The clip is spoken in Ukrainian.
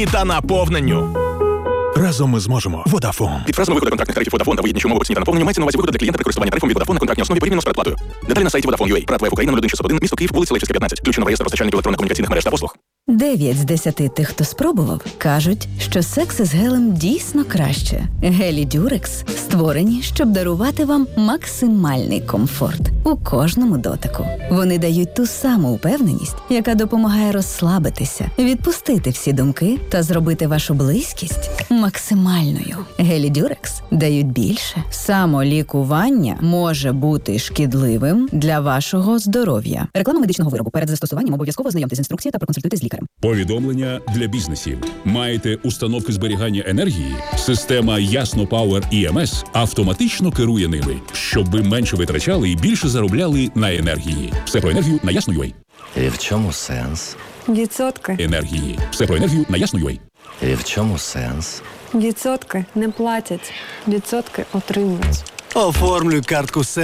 та наповненню. Разом ми зможемо. Водафон. Під фразами виходу контрактних тарифів Vodafone та вигідні умови по ціні та наповнення мається на увазі виходу для клієнта при користуванні тарифом від Vodafone на контрактній основі порівняно з передплатою. Деталі на сайті Vodafone.ua. Прат ВФ Україна 0161, місто Київ, вулиця Лейпцизька, 15. Включено в реєстр постачальників електронно-комунікаційних мереж та послуг. 9 з 10 тих, хто спробував, кажуть, що секс із гелем дійсно краще. Гелі Дюрекс створені, щоб дарувати вам максимальний комфорт у кожному дотику. Вони дають ту саму впевненість, яка допомагає розслабитися, відпустити всі думки та зробити вашу близькість максимальною. Гелі Дюрекс дають більше. Самолікування може бути шкідливим для вашого здоров'я. Реклама медичного виробу. Перед застосуванням обов'язково ознайомтесь з інструкцією та проконсультуйтесь з лікарем. Повідомлення для бізнесів. Маєте установки зберігання енергії? Система Ясно Power EMS автоматично керує ними, щоб ви менше витрачали і більше заробляли на енергії. Все про енергію на Ясно.ua. І в чому сенс? Відсотки. Енергії. Все про енергію на Ясно.ua. І в чому сенс? Відсотки не платять. Відсотки отримують. Оформлюй картку